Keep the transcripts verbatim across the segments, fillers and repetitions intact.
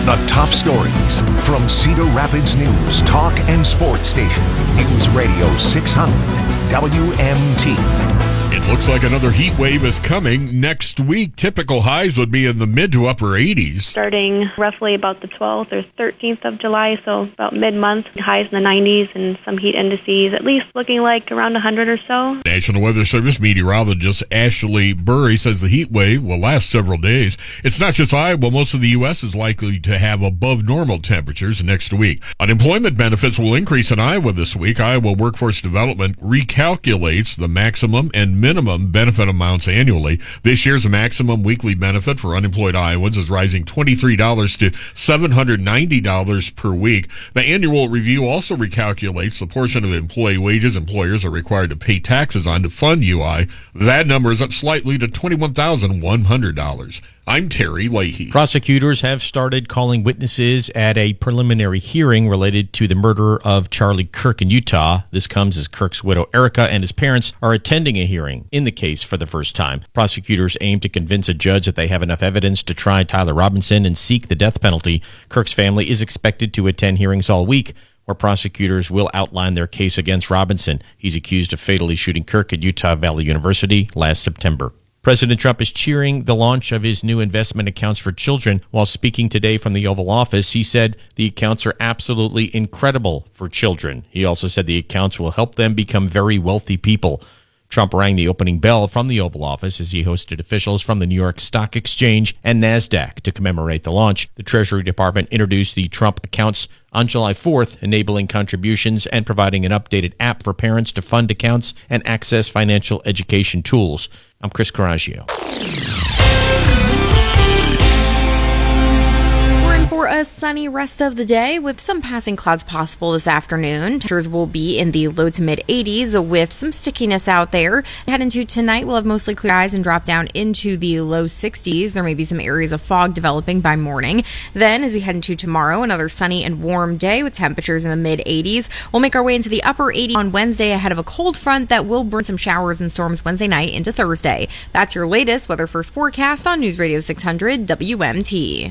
The top stories from Cedar Rapids News, Talk and Sports Station. News Radio six hundred W M T. It looks like another heat wave is coming next week. Typical highs would be in the mid to upper eighties. Starting roughly about the twelfth or thirteenth of July, so about mid-month, highs in the nineties and some heat indices, at least looking like around one hundred or so. National Weather Service meteorologist Ashley Burry says the heat wave will last several days. It's not just Iowa. Most of the U S is likely to have above normal temperatures next week. Unemployment benefits will increase in Iowa this week. Iowa Workforce Development recalculates the maximum and minimum benefit amounts annually. This year's maximum weekly benefit for unemployed Iowans is rising twenty-three dollars to seven hundred ninety dollars per week. The annual review also recalculates the portion of employee wages employers are required to pay taxes on to fund U I. That number is up slightly to twenty-one thousand one hundred dollars. I'm Terry Leahy. Prosecutors have started calling witnesses at a preliminary hearing related to the murder of Charlie Kirk in Utah. This comes as Kirk's widow, Erica, and his parents are attending a hearing in the case for the first time. Prosecutors aim to convince a judge that they have enough evidence to try Tyler Robinson and seek the death penalty. Kirk's family is expected to attend hearings all week, where prosecutors will outline their case against Robinson. He's accused of fatally shooting Kirk at Utah Valley University last September. President Trump is cheering the launch of his new investment accounts for children. While speaking today from the Oval Office, he said the accounts are absolutely incredible for children. He also said the accounts will help them become very wealthy people. Trump rang the opening bell from the Oval Office as he hosted officials from the New York Stock Exchange and NASDAQ to commemorate the launch. The Treasury Department introduced the Trump accounts on July fourth, enabling contributions and providing an updated app for parents to fund accounts and access financial education tools. I'm Chris Coraggio. For a sunny rest of the day with some passing clouds possible this afternoon. Temperatures will be in the low to mid eighties with some stickiness out there. Head into tonight, we'll have mostly clear skies and drop down into the low sixties. There may be some areas of fog developing by morning. Then as we head into tomorrow, another sunny and warm day with temperatures in the mid eighties. We'll make our way into the upper eighties on Wednesday ahead of a cold front that will bring some showers and storms Wednesday night into Thursday. That's your latest Weather First forecast on News Radio six hundred W M T.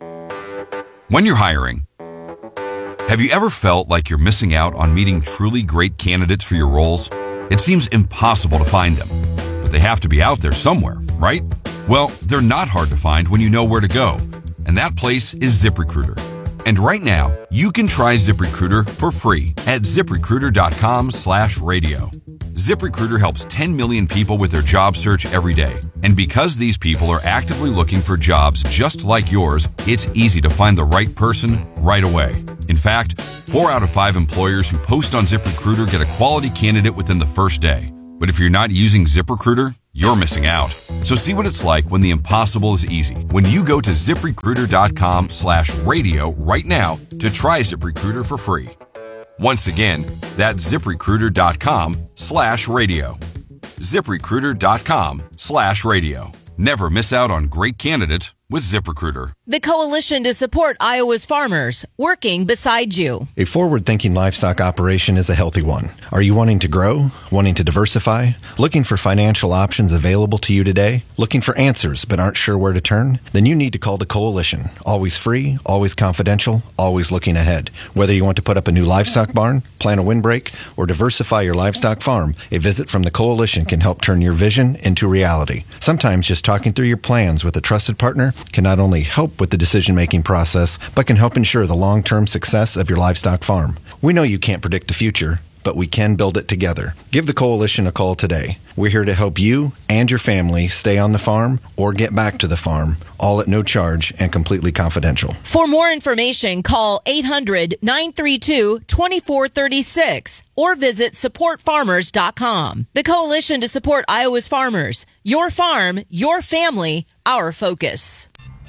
When you're hiring, have you ever felt like you're missing out on meeting truly great candidates for your roles? It seems impossible to find them, but they have to be out there somewhere, right? Well, they're not hard to find when you know where to go, and that place is ZipRecruiter. And right now, you can try ZipRecruiter for free at ZipRecruiter.com slash radio. ZipRecruiter helps ten million people with their job search every day. And because these people are actively looking for jobs just like yours, it's easy to find the right person right away. In fact, four out of five employers who post on ZipRecruiter get a quality candidate within the first day. But if you're not using ZipRecruiter, you're missing out. So see what it's like when the impossible is easy. When you go to ZipRecruiter.com slash radio right now to try ZipRecruiter for free. Once again, that's ZipRecruiter.com slash radio. ZipRecruiter.com slash radio. Never miss out on great candidates with ZipRecruiter. The Coalition to Support Iowa's Farmers, working beside you. A forward-thinking livestock operation is a healthy one. Are you wanting to grow? Wanting to diversify? Looking for financial options available to you today? Looking for answers but aren't sure where to turn? Then you need to call the Coalition. Always free, always confidential, always looking ahead. Whether you want to put up a new livestock barn, plant a windbreak, or diversify your livestock farm, a visit from the Coalition can help turn your vision into reality. Sometimes just talking through your plans with a trusted partner can not only help with the decision-making process, but can help ensure the long-term success of your livestock farm. We know you can't predict the future, but we can build it together. Give the Coalition a call today. We're here to help you and your family stay on the farm or get back to the farm, all at no charge and completely confidential. For more information, call eight hundred, nine three two, two four three six or visit support farmers dot com. The Coalition to Support Iowa's Farmers. Your farm, your family, our focus.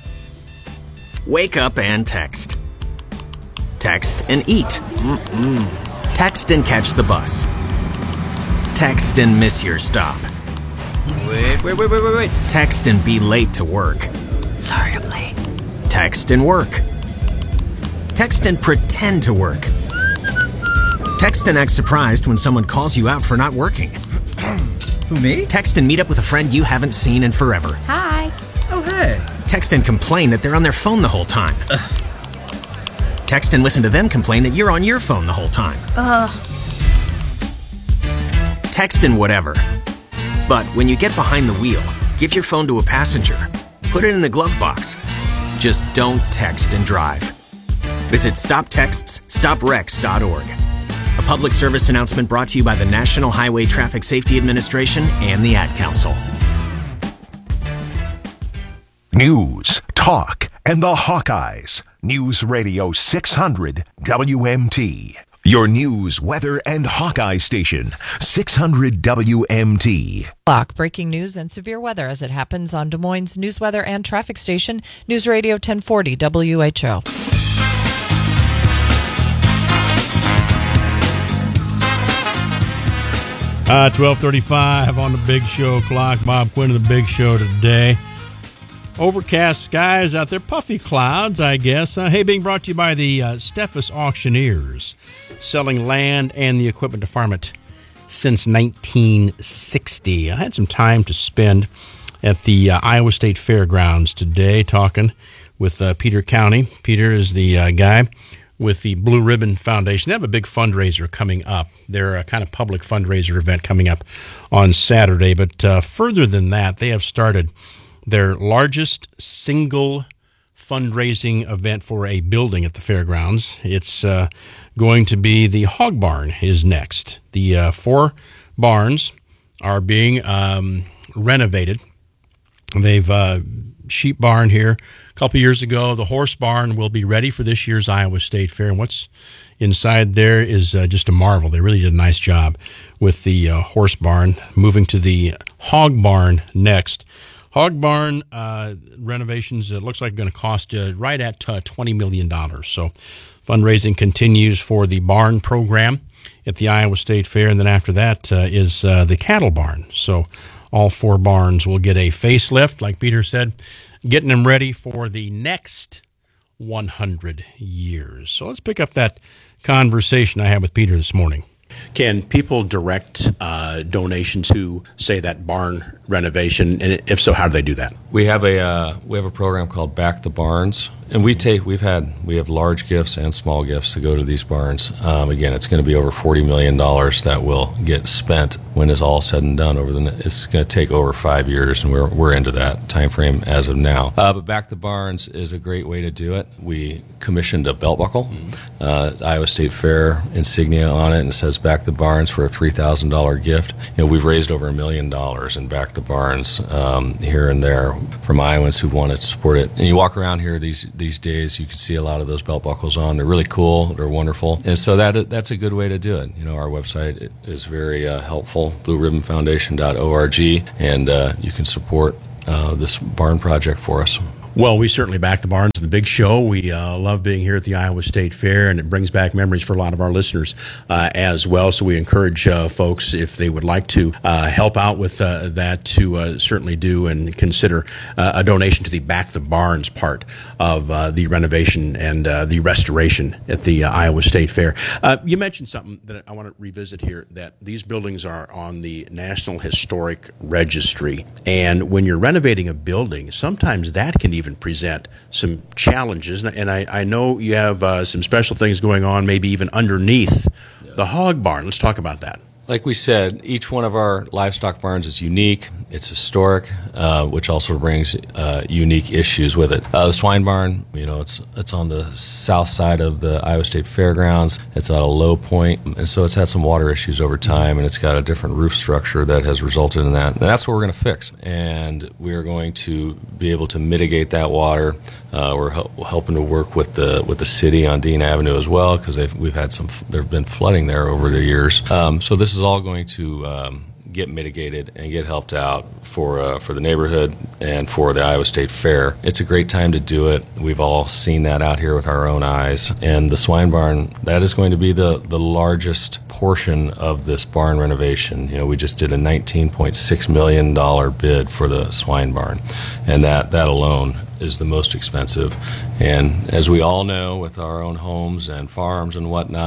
Wake up and text. Text and eat. Mm-mm. Text and catch the bus. Text and miss your stop. Wait, wait, wait, wait, wait, wait. Text and be late to work. Sorry, I'm late. Text and work. Text and pretend to work. Text and act surprised when someone calls you out for not working. Who, me? Text and meet up with a friend you haven't seen in forever. Hi. Oh, hey. Text and complain that they're on their phone the whole time. Uh, Text and listen to them complain that you're on your phone the whole time. Ugh. Text and whatever. But when you get behind the wheel, give your phone to a passenger. Put it in the glove box. Just don't text and drive. Visit stop texts stop wrecks dot org. A public service announcement brought to you by the National Highway Traffic Safety Administration and the Ad Council. News, talk, and the Hawkeyes. News Radio six hundred W M T. Your news, weather, and Hawkeye station. six hundred W M T. Clock, breaking news and severe weather as it happens on Des Moines' news, weather, and traffic station. News Radio ten forty W H O. Uh, twelve thirty-five on the Big Show clock. Bob Quinn of the Big Show today. Overcast skies out there, puffy clouds, I guess. Uh, hey, being brought to you by the uh, Steffes Auctioneers, selling land and the equipment to farm it since nineteen sixty. I had some time to spend at the uh, Iowa State Fairgrounds today talking with uh, Peter County. Peter is the uh, guy with the Blue Ribbon Foundation. They have a big fundraiser coming up. They're a kind of public fundraiser event coming up on Saturday. But uh, further than that, they have started their largest single fundraising event for a building at the fairgrounds. It's uh, going to be the Hog Barn is next. The uh, four barns are being um, renovated. They've uh, sheep barn here a couple years ago. The horse barn will be ready for this year's Iowa State Fair. And what's inside there is uh, just a marvel. They really did a nice job with the uh, horse barn. Moving to the hog barn next. Hog barn uh, renovations, it looks like going to cost uh, right at uh, twenty million dollars. So fundraising continues for the barn program at the Iowa State Fair. And then after that uh, is uh, the cattle barn. So all four barns will get a facelift, like Peter said, getting them ready for the next one hundred years. So let's pick up that conversation I had with Peter this morning. Can people direct uh, donation to, say, that barn renovation? And if so, how do they do that? We have a uh, we have a program called Back the Barns, and we take we've had we have large gifts and small gifts to go to these barns. Um, again, it's going to be over forty million dollars that will get spent when it's all said and done. Over the it's going to take over five years, and we're we're into that time frame as of now. Uh, but Back the Barns is a great way to do it. We commissioned a belt buckle, uh, Iowa State Fair insignia on it, and it says Back the Barns for a three thousand dollars gift. You know, we've raised over a million dollars in Back the Barns um, here and there from Iowans who wanted to support it. And you walk around here these these days, you can see a lot of those belt buckles on. They're really cool. They're wonderful. And so that that's a good way to do it. You know, our website is very uh, helpful, blue ribbon foundation dot org, and uh, you can support uh, this barn project for us. Well, we certainly back the barns of the Big Show. We uh, love being here at the Iowa State Fair, and it brings back memories for a lot of our listeners uh, as well. So we encourage uh, folks, if they would like to uh, help out with uh, that, to uh, certainly do and consider uh, a donation to the Back the Barns part of uh, the renovation and uh, the restoration at the uh, Iowa State Fair. Uh, you mentioned something that I want to revisit here, that these buildings are on the National Historic Registry. And when you're renovating a building, sometimes that can even present some challenges, and I, I know you have uh, some special things going on, maybe even underneath yeah. the hog barn. Let's talk about that. Like we said, each one of our livestock barns is unique. It's historic, uh, which also brings uh, unique issues with it. Uh, the swine barn, you know, it's it's on the south side of the Iowa State Fairgrounds. It's at a low point, and so it's had some water issues over time, and it's got a different roof structure that has resulted in that. And that's what we're going to fix, and we're going to be able to mitigate that water. Uh, we're hel- helping to work with the with the city on Dean Avenue as well, because we've had some. There've been flooding there over the years. Um, so this is all going to um, get mitigated and get helped out for uh, for the neighborhood and for the Iowa State Fair. It's a great time to do it. We've all seen that out here with our own eyes. And the swine barn, that is going to be the, the largest portion of this barn renovation. You know, we just did a nineteen point six million dollars bid for the swine barn, and that, that alone is the most expensive. And as we all know, with our own homes and farms and whatnot,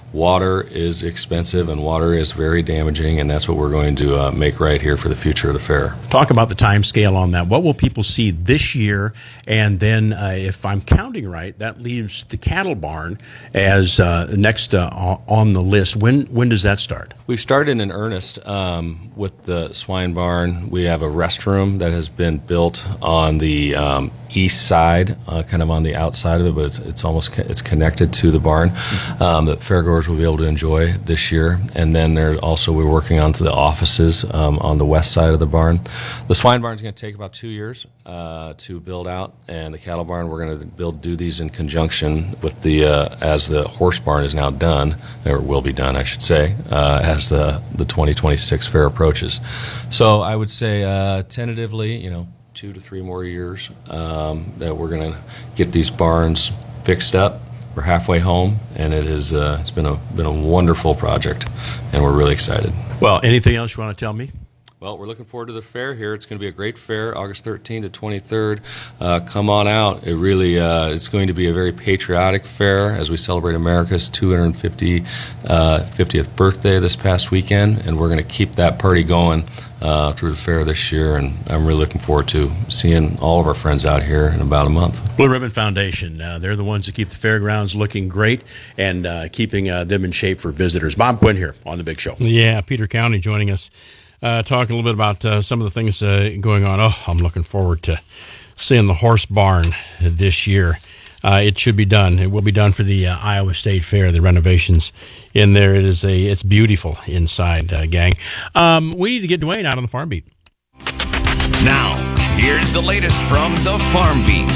water is expensive and water is very damaging, and that's what we're going to uh, make right here for the future of the fair. Talk about the time scale on that. What will people see this year? And then, uh, if I'm counting right, that leaves the cattle barn as uh, next uh, on the list. When when does that start? We've started in earnest um, with the swine barn. We have a restroom that has been built on the um, east side, uh, kind of on the outside of it, but it's, it's almost co- it's connected to the barn um, that fairgoers will be able to enjoy this year. And then there's also we're working on to the offices um, on the west side of the barn. The swine barn is going to take about two years uh, to build out, and the cattle barn we're going to build do these in conjunction with the uh, as the horse barn is now done, or will be done, I should say, uh, as the the twenty twenty-six fair approaches. So I would say uh, tentatively, you know, two to three more years um, that we're going to get these barns fixed up. We're halfway home, and it is uh, it's been a been a wonderful project, and we're really excited. Well, anything else you want to tell me? Well, we're looking forward to the fair here. It's going to be a great fair, August thirteenth to twenty-third. Uh, come on out. It really uh, it's going to be a very patriotic fair as we celebrate America's two hundred fiftieth birthday this past weekend, and we're going to keep that party going uh, through the fair this year. And I'm really looking forward to seeing all of our friends out here in about a month. Blue Ribbon Foundation, uh, they're the ones that keep the fairgrounds looking great and uh, keeping uh, them in shape for visitors. Bob Quinn here on The Big Show. Yeah, Peter County joining us. Uh, talking a little bit about uh, some of the things uh, going on. Oh, I'm looking forward to seeing the horse barn this year. Uh, it should be done. It will be done for the uh, Iowa State Fair. The renovations in there. It is a. It's beautiful inside, uh, gang. Um, we need to get Dwayne out on the Farm Beat. Now, here's the latest from the Farm Beat.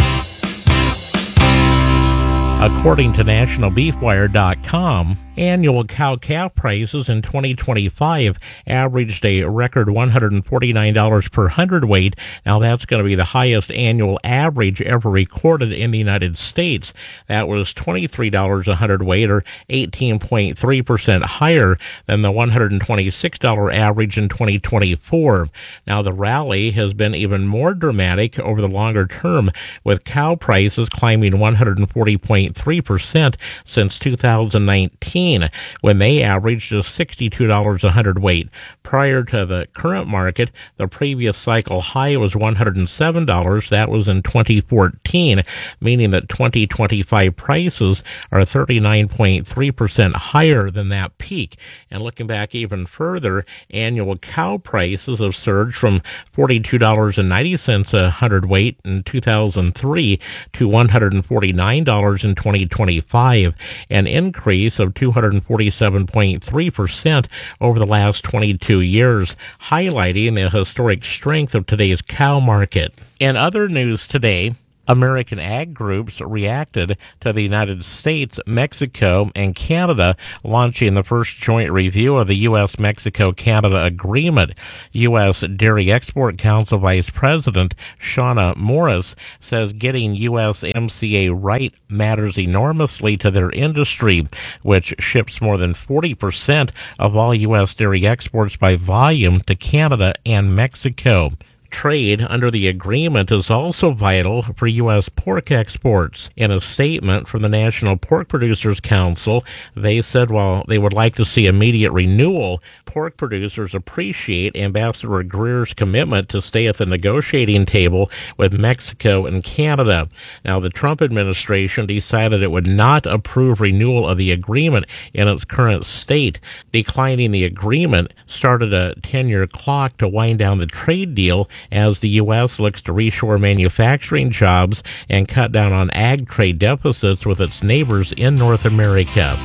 According to National Beef Wire dot com, annual cow-calf prices in twenty twenty-five averaged a record one hundred forty-nine dollars per hundredweight. Now, that's going to be the highest annual average ever recorded in the United States. That was twenty-three dollars a hundredweight, or eighteen point three percent higher than the one hundred twenty-six dollars average in twenty twenty-four. Now, the rally has been even more dramatic over the longer term, with cow prices climbing one hundred forty point three percent since two thousand nineteen, when they averaged just sixty-two dollars a hundredweight. Prior to the current market, the previous cycle high was one hundred seven dollars. That was in twenty fourteen, meaning that twenty twenty-five prices are thirty-nine point three percent higher than that peak. And looking back even further, annual cow prices have surged from forty-two dollars and ninety cents a hundredweight in two thousand three to one hundred forty-nine dollars in twenty twenty-five, an increase of two hundred forty-seven point three percent over the last twenty-two years, highlighting the historic strength of today's cow market. In other news today, American ag groups reacted to the United States, Mexico, and Canada launching the first joint review of the U S Mexico Canada agreement. U S Dairy Export Council Vice President Shauna Morris says getting U S M C A right matters enormously to their industry, which ships more than forty percent of all U S dairy exports by volume to Canada and Mexico. Trade under the agreement is also vital for U S pork exports. In a statement from the National Pork Producers Council, they said while they would like to see immediate renewal, pork producers appreciate Ambassador Greer's commitment to stay at the negotiating table with Mexico and Canada. Now, the Trump administration decided it would not approve renewal of the agreement in its current state. Declining the agreement started a ten-year clock to wind down the trade deal as the U S looks to reshore manufacturing jobs and cut down on ag trade deficits with its neighbors in North America.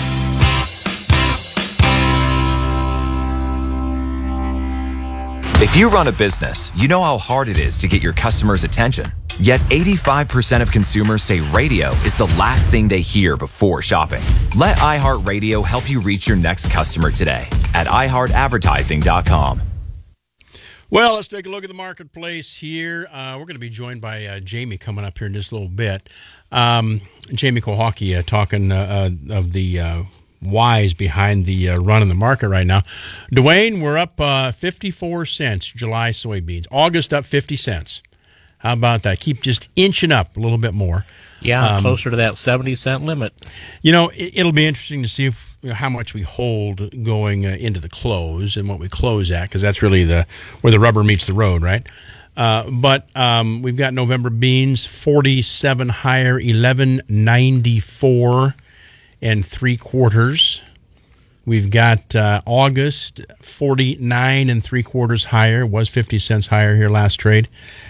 If you run a business, you know how hard it is to get your customers' attention. Yet eighty-five percent of consumers say radio is the last thing they hear before shopping. Let iHeartRadio help you reach your next customer today at i heart advertising dot com. Well, let's take a look at the marketplace here. Uh, we're going to be joined by uh, Jamie coming up here in just a little bit. Um, Jamie Kohaki uh, talking uh, uh, of the uh, whys behind the uh, run in the market right now. Dwayne, we're up uh, fifty-four cents, July soybeans. August up fifty cents. How about that? Keep just inching up a little bit more. Yeah, Um, closer to that seventy cent limit. You know, it, it'll be interesting to see if, you know, how much we hold going uh, into the close and what we close at, because that's really the where the rubber meets the road, right? Uh, but um, we've got November beans, forty-seven higher, eleven ninety-four and three quarters. We've got uh, August, forty-nine and three quarters higher, was fifty cents higher here last trade,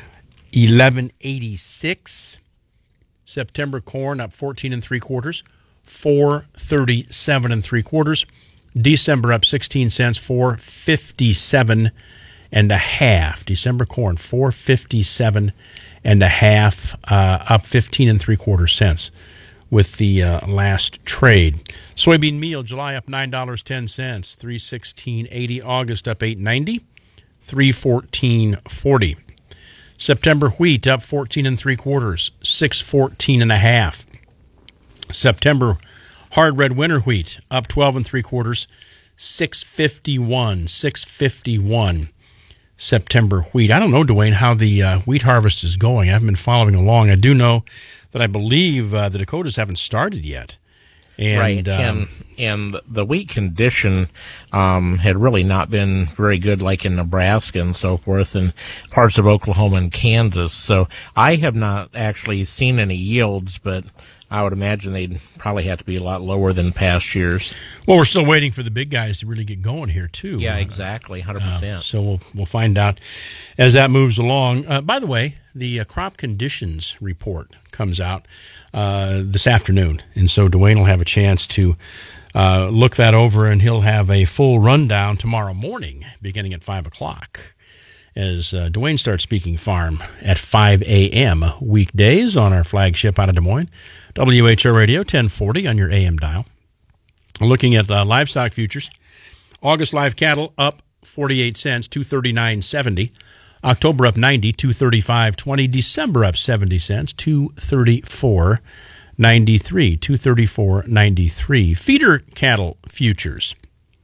eleven eighty-six. September corn up fourteen and three quarters, four thirty-seven and three quarters. December up sixteen cents, four fifty-seven and a half. December corn, four fifty-seven and a half, uh, up fifteen and three quarters cents with the uh, last trade. Soybean meal, July up nine dollars and ten cents, three sixteen eighty. August up eight ninety, three fourteen forty. September wheat up fourteen and three quarters, six fourteen and a half. September hard red winter wheat up twelve and three quarters, six fifty-one, six fifty-one. September wheat. I don't know, Dwayne, how the uh, wheat harvest is going. I haven't been following along. I do know that I believe uh, the Dakotas haven't started yet. And, right, um, and and the wheat condition um, had really not been very good, like in Nebraska and so forth, and parts of Oklahoma and Kansas. So I have not actually seen any yields, but I would imagine they'd probably have to be a lot lower than past years. Well, we're still waiting for the big guys to really get going here, too. Yeah, exactly, one hundred percent. Uh, so we'll we'll find out as that moves along. Uh, by the way, the uh, crop conditions report comes out uh, this afternoon, and so Dwayne will have a chance to uh, look that over, and he'll have a full rundown tomorrow morning, beginning at five o'clock, as uh, Dwayne starts speaking farm at five a.m. weekdays on our flagship out of Des Moines, W H R Radio ten forty on your A M dial. Looking at uh, livestock futures, August live cattle up forty-eight cents, two thirty-nine seventy. October up ninety, two thirty-five twenty. December up seventy cents, two thirty-four ninety-three, two thirty-four ninety-three. Feeder cattle futures,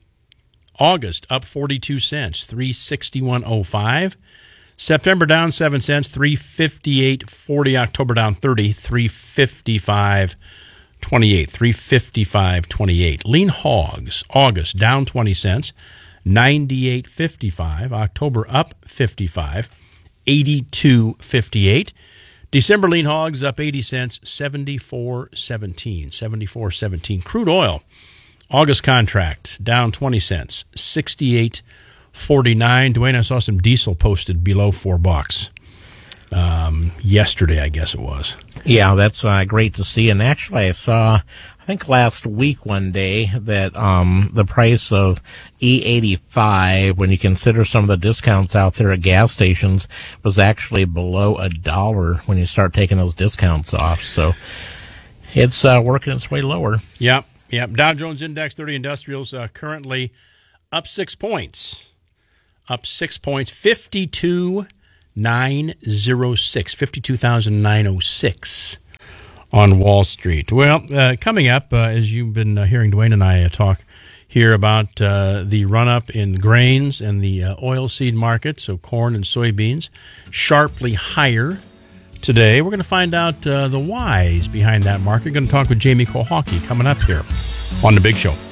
August up forty-two cents, three sixty-one oh five. September down seven cents, three fifty-eight forty. October down thirty, three fifty-five twenty-eight, three fifty-five twenty-eight. Lean hogs, August down twenty cents, ninety-eight fifty-five. October up fifty-five, eighty-two fifty-eight. December lean hogs up eighty cents, seventy-four seventeen, seventy-four seventeen. Crude oil, August contract down twenty cents, sixty-eight forty-nine. Dwayne, I saw some diesel posted below four bucks um, yesterday, I guess it was. Yeah, that's uh, great to see. And actually, I saw, I think last week one day, that um, the price of E eighty-five, when you consider some of the discounts out there at gas stations, was actually below a dollar when you start taking those discounts off. So it's uh, working its way lower. Yep, yep. Dow Jones Index thirty Industrials uh, currently up six points. Up six points, fifty-two thousand nine hundred six, fifty-two thousand nine hundred six on Wall Street. Well, uh, coming up, uh, as you've been uh, hearing Dwayne and I uh, talk here about uh, the run-up in grains and the uh, oilseed market, so corn and soybeans, sharply higher today. We're going to find out uh, the whys behind that market. We're going to talk with Jamie Kohaki coming up here on The Big Show.